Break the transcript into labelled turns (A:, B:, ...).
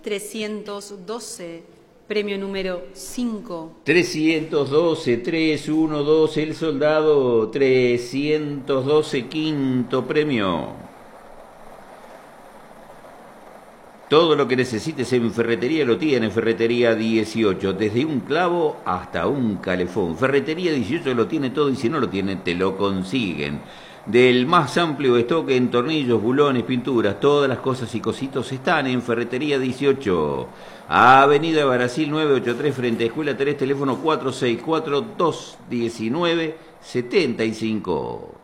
A: 312, premio número 5.
B: 312, 312, el soldado, 312, quinto premio. Todo lo que necesites en ferretería lo tiene Ferretería 18, desde un clavo hasta un calefón. Ferretería 18 lo tiene todo y si no lo tiene te lo consiguen. Del más amplio stock en tornillos, bulones, pinturas, todas las cosas y cositos están en Ferretería 18. Avenida Brasil 983 frente a Escuela 3, teléfono 464-219-75.